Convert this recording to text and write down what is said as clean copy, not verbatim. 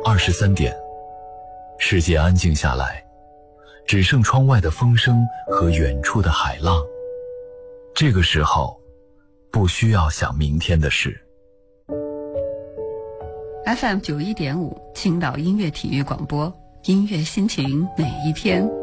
23点，世界安静下来，只剩窗外的风声和远处的海浪。这个时候，不需要想明天的事。 FM 91.5，青岛音乐体育广播，音乐心情每一天。